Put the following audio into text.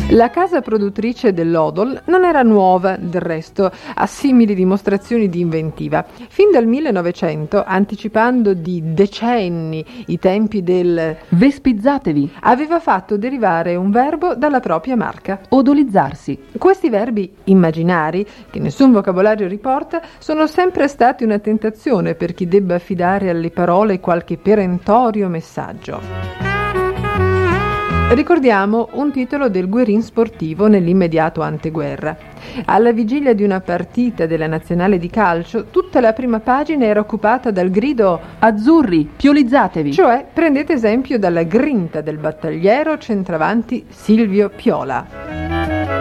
La casa produttrice dell'Odol non era nuova, del resto, a simili dimostrazioni di inventiva. Fin dal 1900, anticipando di decenni i tempi del Vespizzatevi, aveva fatto derivare un verbo dalla propria marca. odolizzarsi. Questi verbi immaginari, che nessun vocabolario riporta, sono sempre stati una tentazione per chi debba affidare alle parole qualche perentorio messaggio. Ricordiamo un titolo del Guerin sportivo nell'immediato anteguerra. Alla vigilia di una partita della nazionale di calcio, tutta la prima pagina era occupata dal grido Azzurri, piolizzatevi. cioè prendete esempio dalla grinta del battagliero centravanti Silvio Piola.